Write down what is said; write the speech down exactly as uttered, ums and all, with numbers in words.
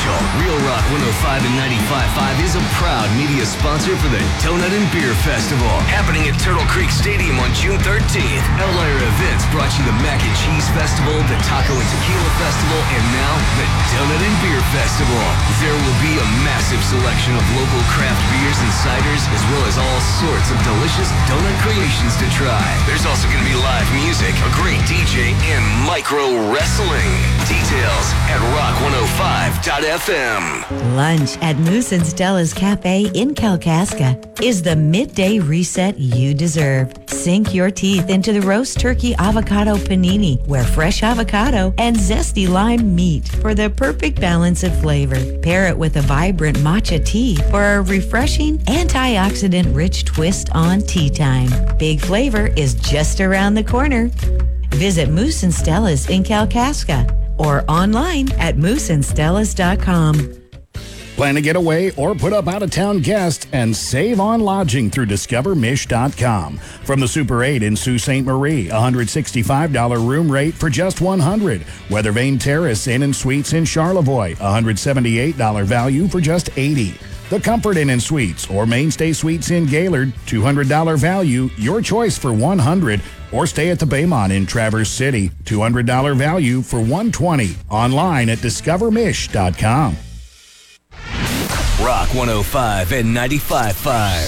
Official. Real Rock one oh five and ninety-five point five is a proud media sponsor for the Donut and Beer Festival, happening at Turtle Creek Stadium on June thirteenth. Outlier Events brought you the Mac and Cheese Festival, the Taco and Tequila Festival, and now the Donut and Beer Festival. There will be a massive selection of local craft beers and ciders, as well as all sorts of delicious donut creations to try. There's also going to be live music, a great D J, and micro wrestling. Details at rock one oh five dot f m. Lunch at Moose and Stella's Cafe in Kalkaska is the midday reset you deserve. Sink your teeth into the roast turkey avocado panini, where fresh avocado and zesty lime meet for the perfect balance of flavor. Pair it with a vibrant matcha tea for a refreshing, antioxidant-rich twist on tea time. Big flavor is just around the corner. Visit Moose and Stella's in Kalkaska or online at moose and stellas dot com. Plan to get away or put up out-of-town guests and save on lodging through discover mish dot com. From the Super eight in Sault Ste. Marie, one hundred sixty-five dollars room rate for just one hundred dollars. Weathervane Terrace Inn and Suites in Charlevoix, one hundred seventy-eight dollars value for just eighty dollars. The Comfort Inn and Suites or Mainstay Suites in Gaylord, two hundred dollars value, your choice for one hundred dollars. Or stay at the Baymont in Traverse City, two hundred dollars value for one hundred twenty dollars. Online at discover mish dot com. Rock one oh five and ninety-five point five.